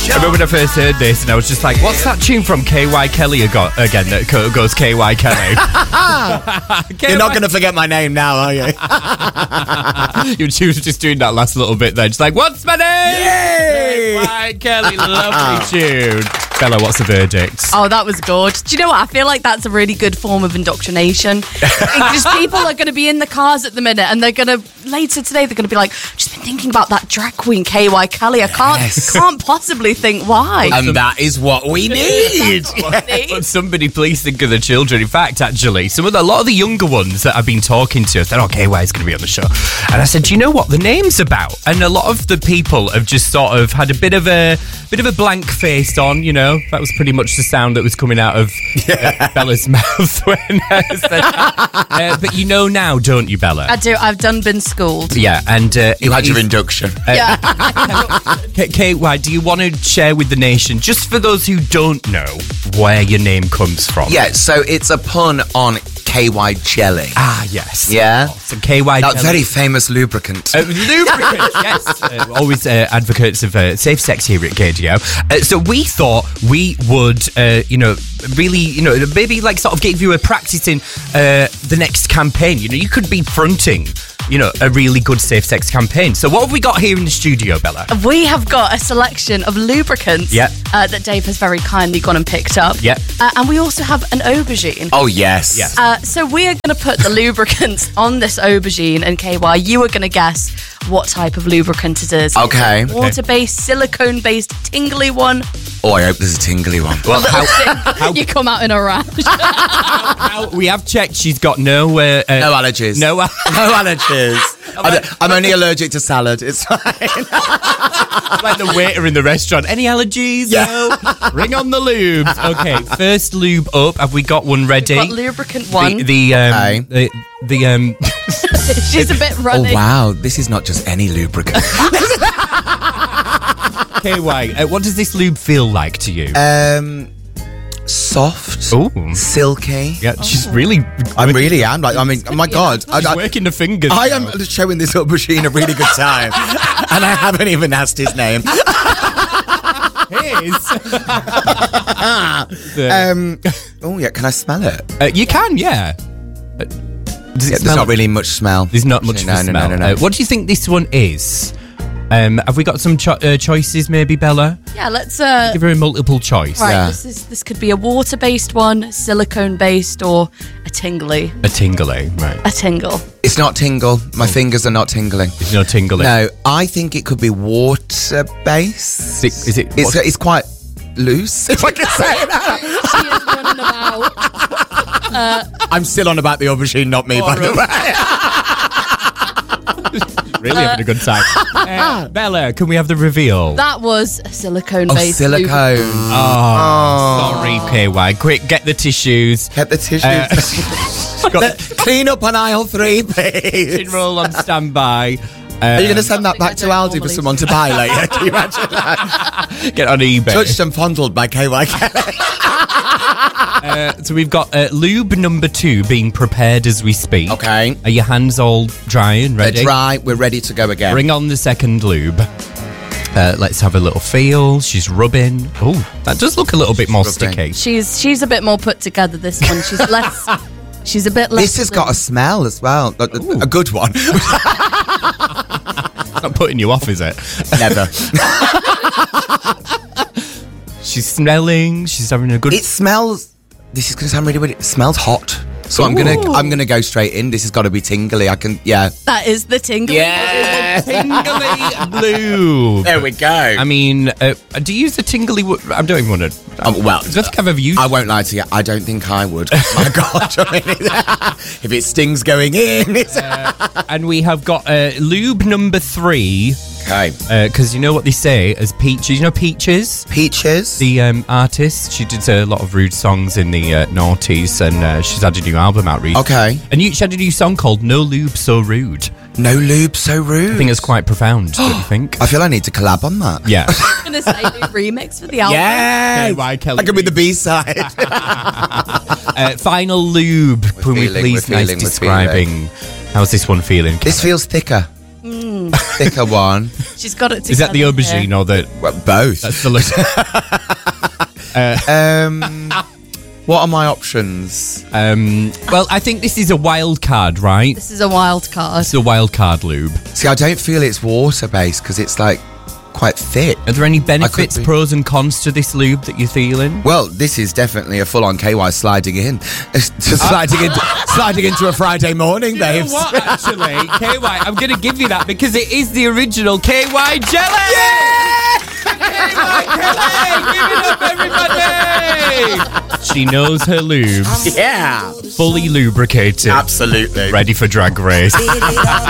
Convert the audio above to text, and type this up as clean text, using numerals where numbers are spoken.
show. I remember when I first heard this and I was just like, what's that tune from KY Kelly again that goes KY Kelly? You're not going to forget my name now, are you? She was just doing that last little bit there. Just like, what's my name? Yay! KY Kelly, lovely tune. Bella, what's the verdict? Oh, that was good. Do you know what? I feel like that's a really good form of indoctrination. Just people are going to be in the cars at the minute and they're going to, later today, they're going to be like, just been thinking about that drag queen, KY Kelly. I can't possibly think why. And that is what we need. But somebody please think of the children. In fact, actually, a lot of the younger ones that I've been talking to said, KY is going to be on the show. And I said, do you know what the name's about? And a lot of the people have just sort of had a bit of a blank face on, you know. That was pretty much the sound that was coming out of Bella's mouth when I said that. But you know now, don't you, Bella? I do. I've been schooled. Yeah, and you had your induction. Yeah. KY, do you want to share with the nation, just for those who don't know, where your name comes from? Yeah, so it's a pun on KY jelly. Ah, yes. Yeah. So KY That jelly. very famous lubricant. Lubricant, yes. Always advocates of safe sex here at KDO. So we thought we would, really, maybe like sort of give you a practice in the next campaign. You know, you could be fronting, a really good safe sex campaign. So what have we got here in the studio, Bella? We have got a selection of lubricants that Dave has very kindly gone and picked up. Yeah. And we also have an aubergine. Oh, yes. So we are going to put the lubricants on this aubergine, and KY, you are going to guess what type of lubricant it is. Okay. Water-based, silicone-based, tingly one. Oh, I hope there's a tingly one. Well, how You come out in a rash. we have checked. She's got no allergies. No allergies. I'm only allergic to salad. It's fine. like the waiter in the restaurant. Any allergies? Yeah. No? Bring on the lube. Okay, first lube up. Have we got one ready? We've got lubricant one. She's a bit runny. Oh, wow. This is not just any lubricant. KY, what does this lube feel like to you? Soft. Ooh. Silky. Yeah, she's really... I really am. Like, I mean, oh my God. She's working the fingers. I am showing this aubergine a really good time. And I haven't even asked his name. Oh, yeah. Can I smell it? You can, yeah. There's not really much smell. There's not much smell. No. What do you think this one is? Have we got some choices, maybe, Bella? Yeah, let's give her a multiple choice. Right, Yeah. this could be a water-based one, silicone-based, or a tingly. A tingly, right? A tingle. It's not tingle. My fingers are not tingling. It's no tingly. No, I think it could be water-based. Is it? It's quite loose, if I can say that. She is running about. I'm still on about the aubergine, not me, by the way. Really having a good time. Bella, can we have the reveal? That was a silicone-based. Silicone. Sorry, KY. Quick, get the tissues. Get the tissues. Clean up on aisle 3, please. Roll on standby. Are you going to send that back to Aldi for someone to buy later? Can you imagine that? Get on eBay. Touched and fondled by KY Kelly. So we've got lube number 2 being prepared as we speak. Okay. Are your hands all dry and ready? They're dry. We're ready to go again. Bring on the second lube. Let's have a little feel. She's rubbing. Oh, that does look a little bit more sticky. She's a bit more put together, this one. She's less... She's a bit less... This has got a smell as well. A good one. It's not putting you off, is it? Never. She's smelling. She's having a good... It smells... This is going to sound really weird. It smells hot. So I'm gonna go straight in. This has got to be tingly. That is the tingly. Yeah. Tingly lube. There we go. I mean, do you use the tingly... I don't even want to... well, I don't think I've ever used... I won't lie to you. I don't think I would. My God. I mean, if it stings going in. And we have got lube number 3. Okay. Because you know what they say as Peaches. You know Peaches? Peaches? The artist. She did a lot of rude songs in the noughties, and she's had a new album out recently. Okay. And she had a new song called No Lube So Rude. No lube so rude. I think it's quite profound, don't you think? I feel I need to collab on that. Yeah. I'm going to say new remix for the album. Yeah. KY Kelly. I could be the B-side. Final lube. Can we please nice describing? How's this one feeling? This feels thicker. thicker one. She's got it together. Is that the aubergine or the... Well, both. That's the... What are my options? Well, I think this is a wild card, right? This is a wild card. It's a wild card lube. See, I don't feel it's water-based because it's like quite thick. Are there any benefits, pros and cons to this lube that you're feeling? Well, this is definitely a full-on KY sliding in. Sliding into a Friday morning, babes. You know what, actually? KY, I'm going to give you that because it is the original KY jelly! Yeah! KY jelly! Give it up, everybody! She knows her lubes. Yeah. Fully lubricated. Absolutely. Ready for drag race.